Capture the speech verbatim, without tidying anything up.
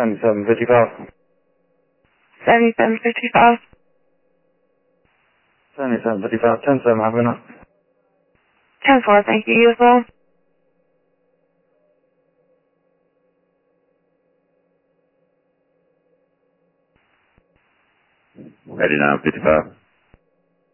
seventy-seven fifty-five. seventy-seven fifty-five. seventy-seven fifty-five, ten seven, have a good night. ten four, thank you. You as well. eighty-nine fifty-five.